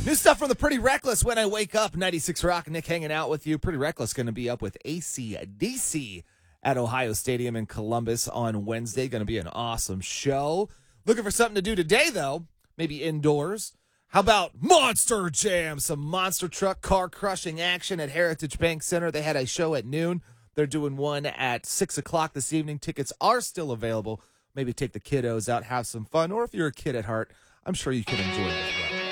New stuff from the Pretty Reckless when I wake up. 96 Rock, Nick hanging out with you. Pretty Reckless going to be up with AC/DC at Ohio Stadium in Columbus on Wednesday. Going to be an awesome show. Looking for something to do today, though. Maybe indoors. How about Monster Jam? Some monster truck car crushing action at Heritage Bank Center. They had a show at noon. They're doing one at 6 o'clock this evening. Tickets are still available. Maybe take the kiddos out, have some fun. Or if you're a kid at heart, I'm sure you could enjoy it as well.